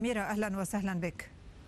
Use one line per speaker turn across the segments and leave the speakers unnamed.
ميرا، أهلا وسهلا بك.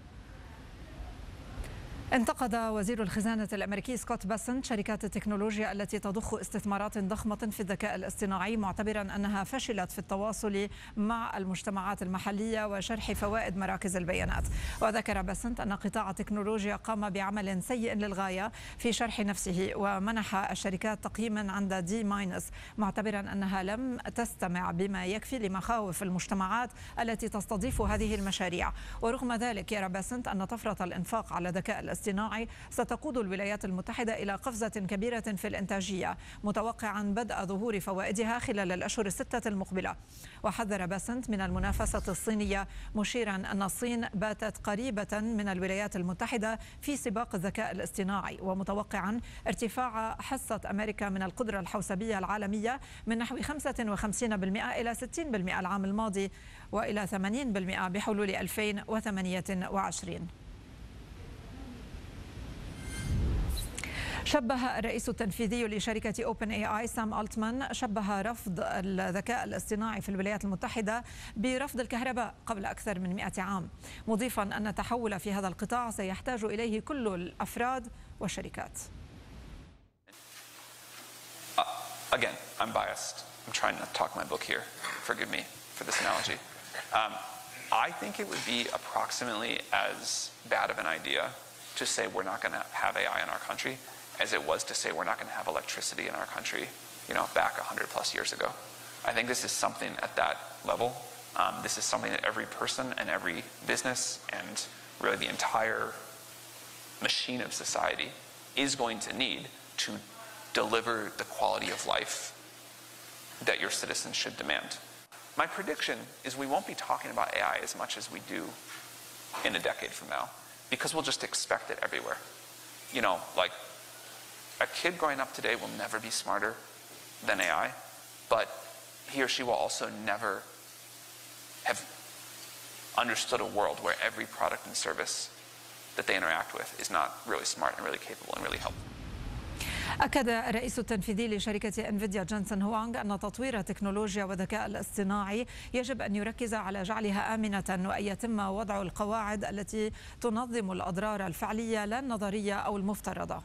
انتقد وزير الخزانة الأمريكي سكوت باسنت شركات التكنولوجيا التي تضخ استثمارات ضخمة في الذكاء الاصطناعي، معتبرا أنها فشلت في التواصل مع المجتمعات المحلية وشرح فوائد مراكز البيانات. وذكر باسنت أن قطاع التكنولوجيا قام بعمل سيء للغاية في شرح نفسه، ومنح الشركات تقييما عند D-، معتبرا أنها لم تستمع بما يكفي لمخاوف المجتمعات التي تستضيف هذه المشاريع. ورغم ذلك يرى باسنت أن طفرة الإنفاق على الذكاء الاصطناعي ستقود الولايات المتحدة إلى قفزة كبيرة في الإنتاجية، متوقعا بدء ظهور فوائدها خلال الأشهر الستة المقبلة. وحذر باسنت من المنافسة الصينية، مشيرا أن الصين باتت قريبة من الولايات المتحدة في سباق الذكاء الاصطناعي، ومتوقعا ارتفاع حصة أمريكا من القدرة الحوسبية العالمية من نحو 55% إلى 60% العام الماضي، وإلى 80% بحلول 2028. شبه الرئيس التنفيذي لشركة أوبن اي اي سام ألتمان رفض الذكاء الاصطناعي في الولايات المتحدة برفض الكهرباء قبل أكثر من 100 عام، مضيفا أن التحول في هذا القطاع سيحتاج إليه كل الأفراد والشركات.
Again, I'm biased. I'm trying not to talk my book here. Forgive me for this analogy. I think it would be approximately as bad of an idea to say we're not going to have AI in our country as it was to say we're not going to have electricity in our country, back 100 plus years ago. I think this is something at that level. This is something that every person and every business and really the entire machine of society is going to need to deliver the quality of life that your citizens should demand. My prediction is we won't be talking about AI as much as we do in a decade from now, because we'll just expect it everywhere. Like a kid growing up today will never be smarter than AI, but he or she will also never have understood a world where every product and service that they interact with is not really smart and really capable and really helpful.
أكد الرئيس التنفيذي لشركة انفيديا جانسون هوانغ أن تطوير التكنولوجيا والذكاء الاصطناعي يجب أن يركز على جعلها آمنة، وأن يتم وضع القواعد التي تنظم الأضرار الفعلية لا النظرية أو المفترضة.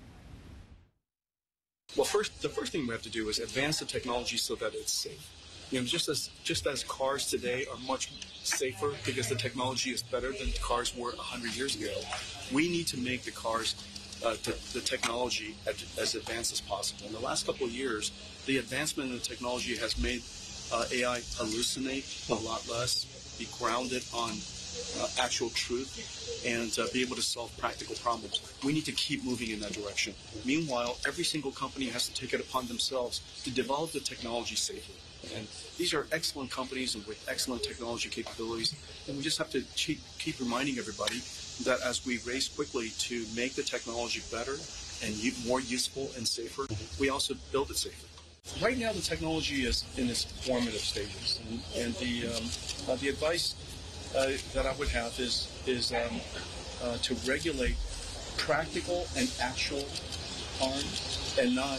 Well, the first thing we have to do is advance the technology so that it's safe. Just as cars today are much safer because the technology is better than cars were 100 years ago, we need to make the cars the technology as advanced as possible. In the last couple of years, the advancement in the technology has made AI hallucinate a lot less, be grounded on actual truth, and be able to solve practical problems. We need to keep moving in that direction. Meanwhile, every single company has to take it upon themselves to develop the technology safely. And these are excellent companies and with excellent technology capabilities, and we just have to keep reminding everybody that as we race quickly to make the technology better and more useful and safer, we also build it safely. Right now, the technology is in its formative stages, and the advice that I would have is to regulate practical and actual harm, and not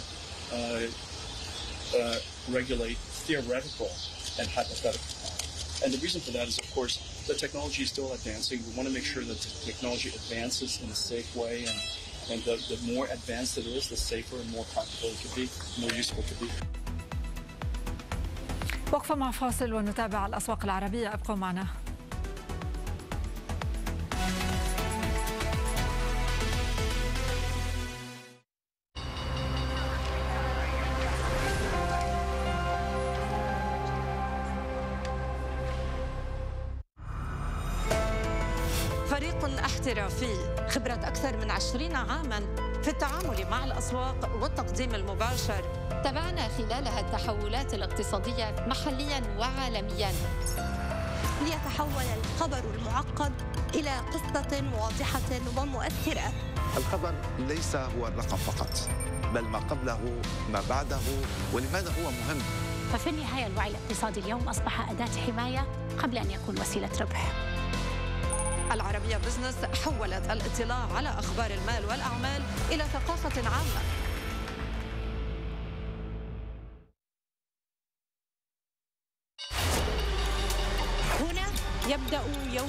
regulate theoretical and hypothetical harm. And the reason for that is, of course, the technology is still advancing. We want to make sure that the technology advances in a safe way, and the more advanced it is, the safer and more practical it could be, more useful it could be.
وقفة مع فاصل ونتابع الأسواق العربية، ابقوا معنا.
فريق احترافي، خبرة أكثر من 20 عاماً في التعامل مع الأسواق والتقديم المباشر. تابعنا خلالها التحولات الاقتصادية محلياً وعالمياً، ليتحول الخبر المعقد إلى قصة واضحة ومؤثرة.
الخبر ليس هو الرقم فقط، بل ما قبله، ما بعده، ولماذا هو مهم.
ففي النهاية الوعي الاقتصادي اليوم أصبح أداة حماية قبل أن يكون وسيلة ربح.
العربية بزنس حولت الاطلاع على أخبار المال والأعمال إلى ثقافة عامة. هنا يبدأ يوم